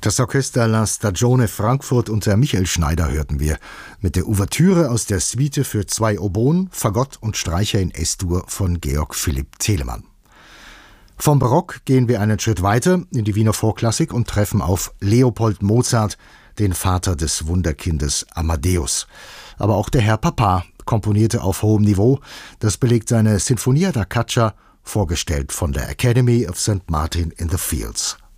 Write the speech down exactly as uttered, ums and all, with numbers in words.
Das Orchester La Stagione Frankfurt unter Michael Schneider hörten wir mit der Ouvertüre aus der Suite für zwei Oboen, Fagott und Streicher in S-Dur von Georg Philipp Telemann. Vom Barock gehen wir einen Schritt weiter in die Wiener Vorklassik und treffen auf Leopold Mozart, den Vater des Wunderkindes Amadeus. Aber auch der Herr Papa komponierte auf hohem Niveau. Das belegt seine Sinfonia da Caccia, vorgestellt von der Academy of Saint Martin in the Fields.